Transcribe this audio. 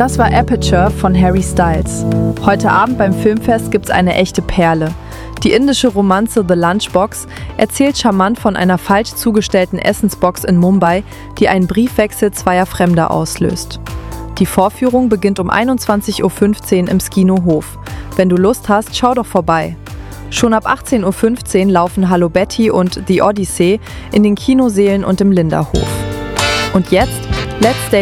Das war Aperture von Harry Styles. Heute Abend beim Filmfest gibt's eine echte Perle. Die indische Romanze The Lunchbox erzählt charmant von einer falsch zugestellten Essensbox in Mumbai, die einen Briefwechsel zweier Fremder auslöst. Die Vorführung beginnt um 21:15 Uhr im Skino Hof. Wenn du Lust hast, schau doch vorbei. Schon ab 18:15 Uhr laufen Hallo Betty und The Odyssey in den Kinosälen und im Linderhof. Und jetzt, let's stay